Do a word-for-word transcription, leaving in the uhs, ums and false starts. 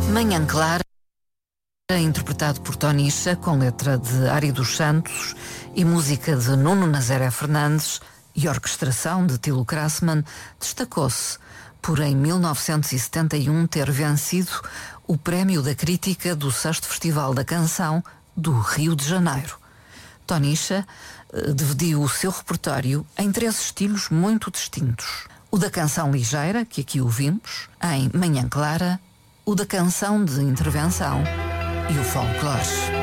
Manhã Clara, interpretado por Tonisha, com letra de Ari dos Santos e música de Nuno Nazaré Fernandes e orquestração de Tilo Krassmann, destacou-se por em mil novecentos e setenta e um ter vencido o Prémio da Crítica do sexto Festival da Canção do Rio de Janeiro. Tonisha eh, dividiu o seu repertório em três estilos muito distintos: o da canção ligeira, que aqui ouvimos, em Manhã Clara, o da canção de intervenção e o folclore.